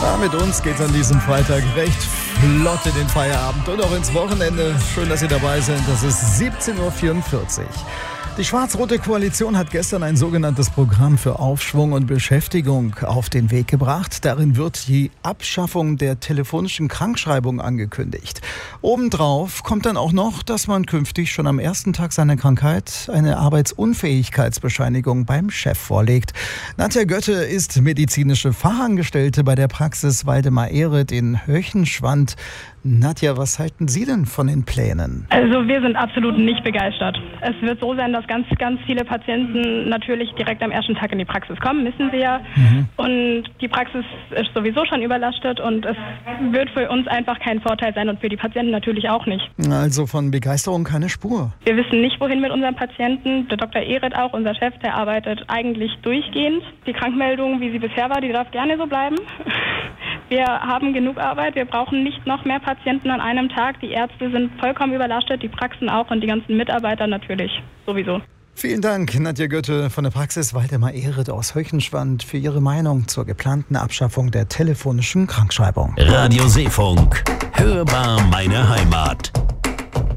Mit uns geht's an diesem Freitag recht flott in den Feierabend und auch ins Wochenende. Schön, dass Sie dabei sind. Das ist 17.44 Uhr. Die schwarz-rote Koalition hat gestern ein sogenanntes Programm für Aufschwung und Beschäftigung auf den Weg gebracht. Darin wird die Abschaffung der telefonischen Krankschreibung angekündigt. Obendrauf kommt dann auch noch, dass man künftig schon am ersten Tag seiner Krankheit eine Arbeitsunfähigkeitsbescheinigung beim Chef vorlegt. Nadja Götte ist medizinische Fachangestellte bei der Praxis Waldemar Ehret in Höchenschwand. Nadja, was halten Sie denn von den Plänen? Also wir sind absolut nicht begeistert. Es wird so sein, dass ganz viele Patienten natürlich direkt am ersten Tag in die Praxis kommen, wissen wir ja. Und die Praxis ist sowieso schon überlastet und es wird für uns einfach kein Vorteil sein und für die Patienten natürlich auch nicht. Also von Begeisterung keine Spur. Wir wissen nicht, wohin mit unseren Patienten. Der Dr. Ehret auch, unser Chef, der arbeitet eigentlich durchgehend. Die Krankmeldung, wie sie bisher war, die darf gerne so bleiben. Wir haben genug Arbeit, wir brauchen nicht noch mehr Patienten an einem Tag. Die Ärzte sind vollkommen überlastet, die Praxen auch und die ganzen Mitarbeiter natürlich sowieso. Vielen Dank, Nadja Götte von der Praxis Waldemar Ehret aus Höchenschwand für Ihre Meinung zur geplanten Abschaffung der telefonischen Krankschreibung. Radio Seefunk, hörbar meine Heimat.